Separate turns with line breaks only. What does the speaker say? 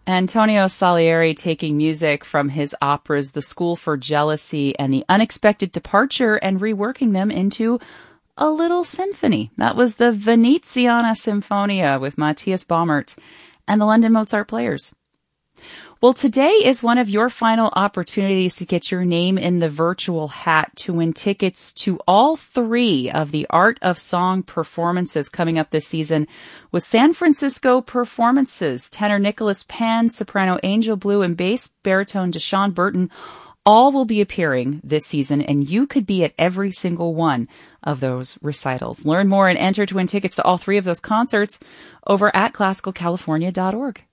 Antonio Salieri taking music from his operas The School for Jealousy and The Unexpected Departure and reworking them into a little symphony. That was the Veneziana Sinfonia with Matthias Baumert and the London Mozart Players. Well, today is one of your final opportunities to get your name in the virtual hat to win tickets to all 3 of the Art of Song performances coming up this season with San Francisco Performances. Tenor Nicholas Pan, soprano Angel Blue, and bass baritone Deshaun Burton all will be appearing this season, and you could be at every single one of those recitals. Learn more and enter to win tickets to all 3 of those concerts over at classicalcalifornia.org.